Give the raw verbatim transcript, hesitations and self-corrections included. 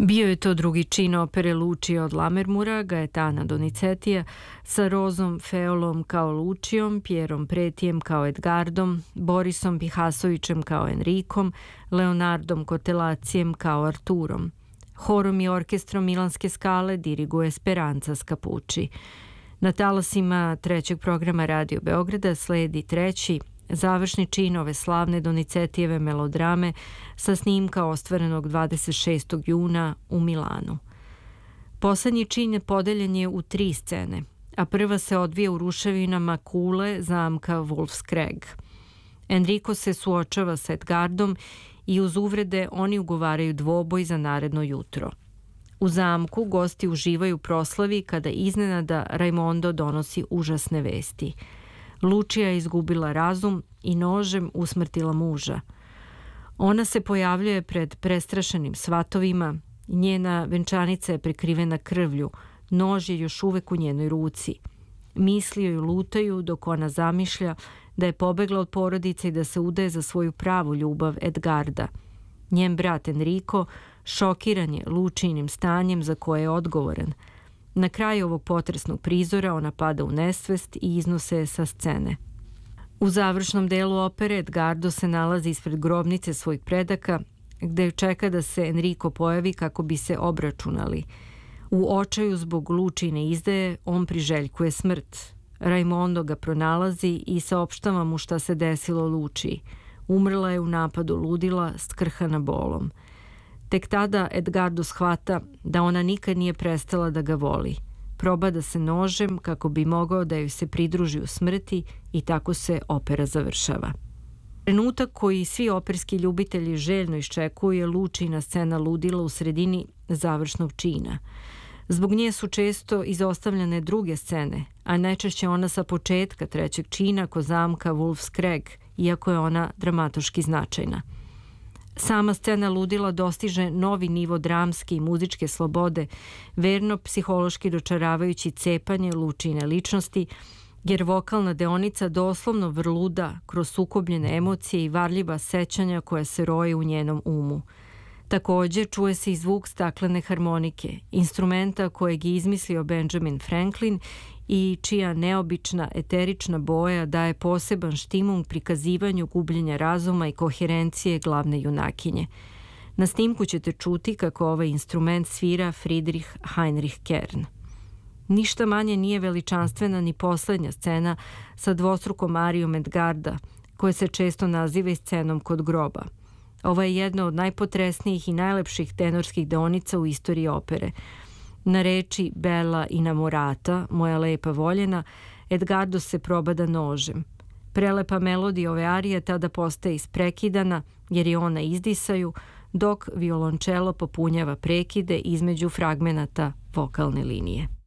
Bio je to drugi čin opere Lučija od Lammermoora, Gaetana Donizetija, sa Rozom Feolom kao Lučijom, Pierom Pretijem kao Edgardom, Borisom Pihasovićem kao Enrikom, Leonardom Kotelacijem kao Arturom. Horom i orkestrom Milanske Skale diriguje Speranza Scapucci. Na talasima trećeg programa Radio Beograda sledi treći, završni čin ove slavne Donizetijeve melodrame sa snimka ostvarenog dvadeset šestog juna u Milanu. Poslednji čin podeljen je u tri scene, a prva se odvija u ruševinama kule zamka Wolfskreg. Enrico se suočava sa Edgardom i uz uvrede oni ugovaraju dvoboj za naredno jutro. U zamku gosti uživaju proslavi kada iznenada Raimondo donosi užasne vesti. Lučija je izgubila razum i nožem usmrtila muža. Ona se pojavljuje pred prestrašenim svatovima, njena venčanica je prekrivena krvlju, nož je još uvek u njenoj ruci. Misli joj lutaju dok ona zamišlja da je pobegla od porodice i da se udaje za svoju pravu ljubav Edgarda. Njen brat Enrico šokiran je Lučijinim stanjem za koje je odgovoran. Na kraju ovog potresnog prizora ona pada u nesvest i iznose je sa scene. U završnom delu opere Edgardo se nalazi ispred grobnice svojih predaka, gde čeka da se Enrico pojavi kako bi se obračunali. U očaju zbog Lučijine izdaje on priželjkuje smrt. Raimondo ga pronalazi i saopštava mu šta se desilo Lučiji. Umrla je u napadu ludila, skrhana bolom. Tek tada Edgardo shvata da ona nikad nije prestala da ga voli. Probada se nožem kako bi mogao da joj se pridruži u smrti i tako se opera završava. Trenutak koji svi operski ljubitelji željno iščekuju je Lučijina scena ludila u sredini završnog čina. Zbog nje su često izostavljene druge scene, a najčešće ona sa početka trećeg čina kod zamka Wolfskreg, iako je ona dramatoški značajna. Sama scena ludila dostiže novi nivo dramske i muzičke slobode, verno psihološki dočaravajući cepanje Lučijine ličnosti, jer vokalna deonica doslovno vrluda kroz sukobljene emocije i varljiva sećanja koja se roje u njenom umu. Također čuje se i zvuk staklene harmonike, instrumenta kojeg je izmislio Benjamin Franklin i čija neobična eterična boja daje poseban štimung prikazivanju gubljenja razuma i koherencije glavne junakinje. Na snimku ćete čuti kako ovaj instrument svira Friedrich Heinrich Kern. Ništa manje nije veličanstvena ni poslednja scena sa dvostrukom arijom Edgarda, koja se često naziva i scenom kod groba. Ovo je jedna od najpotresnijih i najlepših tenorskih deonica u istoriji opere. Na reči Bella innamorata, moja lepa voljena, Edgardo se probada nožem. Prelepa melodija ove arije tada postaje isprekidana jer je ona izdisaju, dok violončelo popunjava prekide između fragmenata vokalne linije.